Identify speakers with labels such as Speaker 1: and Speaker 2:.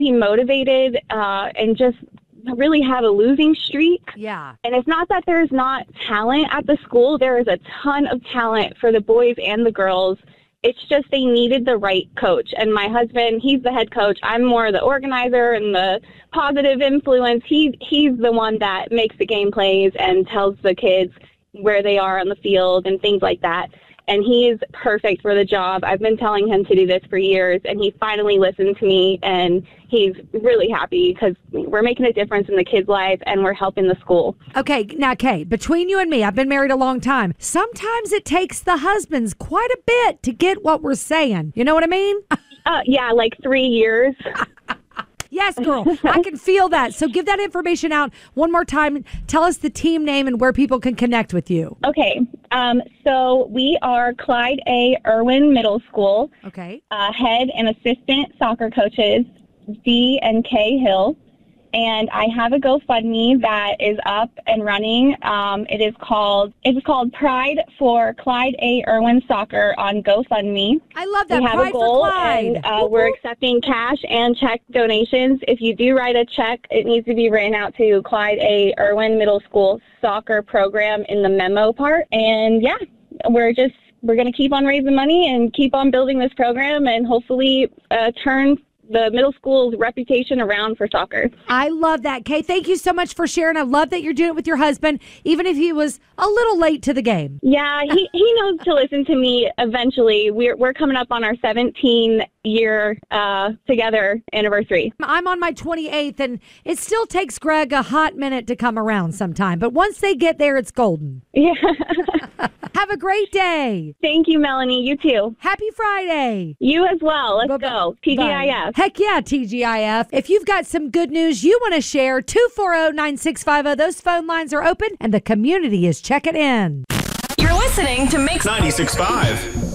Speaker 1: be motivated and just really have a losing streak.
Speaker 2: Yeah.
Speaker 1: And it's not that there's not talent at the school. There is a ton of talent for the boys and the girls. It's just they needed the right coach. And my husband, he's the head coach. I'm more the organizer and the positive influence. He's the one that makes the game plays and tells the kids where they are on the field and things like that. And he is perfect for the job. I've been telling him to do this for years, and he finally listened to me, and he's really happy because we're making a difference in the kids' life, and we're helping the school.
Speaker 2: Okay, now, Kay, between you and me, I've been married a long time. Sometimes it takes the husbands quite a bit to get what we're saying. You know what I mean?
Speaker 1: Yeah, like 3 years.
Speaker 2: Yes, girl. I can feel that. So give that information out one more time. Tell us the team name and where people can connect with you.
Speaker 1: Okay. So we are Clyde A. Irwin Middle School.
Speaker 2: Okay.
Speaker 1: Head and assistant soccer coaches, D and K Hill. And I have a GoFundMe that is up and running. It is called Pride for Clyde A. Irwin Soccer on GoFundMe.
Speaker 2: I love that.
Speaker 1: We have
Speaker 2: Pride
Speaker 1: a goal,
Speaker 2: for Clyde.
Speaker 1: and we're accepting cash and check donations. If you do write a check, it needs to be written out to Clyde A. Irwin Middle School Soccer Program in the memo part. And yeah, we're going to keep on raising money and keep on building this program and hopefully turn the middle school's reputation around for soccer.
Speaker 2: I love that, Kay. Thank you so much for sharing. I love that you're doing it with your husband, even if he was a little late to the game.
Speaker 1: Yeah, he knows to listen to me eventually. We're coming up on our 17-year together anniversary.
Speaker 2: I'm on my 28th, and it still takes Greg a hot minute to come around sometime. But once they get there, it's golden.
Speaker 1: Yeah.
Speaker 2: Have a great day.
Speaker 1: Thank you, Melanie. You too.
Speaker 2: Happy Friday.
Speaker 1: You as well. Let's
Speaker 2: Bye-bye.
Speaker 1: go. TGIF.
Speaker 2: Heck yeah, TGIF. If you've got some good news you want to share, 240-9650. Those phone lines are open, and the community is checking in.
Speaker 3: You're listening to Mix
Speaker 4: 96.5.